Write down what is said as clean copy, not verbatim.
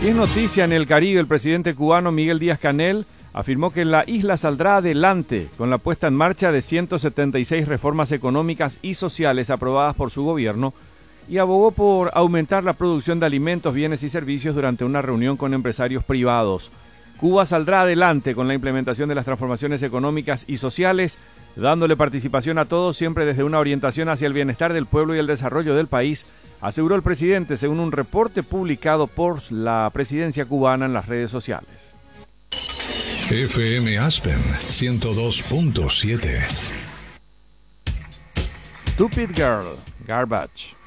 Y es noticia en el Caribe, el presidente cubano Miguel Díaz-Canel afirmó que la isla saldrá adelante con la puesta en marcha de 176 reformas económicas y sociales aprobadas por su gobierno y abogó por aumentar la producción de alimentos, bienes y servicios durante una reunión con empresarios privados. Cuba saldrá adelante con la implementación de las transformaciones económicas y sociales, dándole participación a todos siempre desde una orientación hacia el bienestar del pueblo y el desarrollo del país, aseguró el presidente según un reporte publicado por la presidencia cubana en las redes sociales. FM Aspen 102.7. Stupid Girl, Garbage.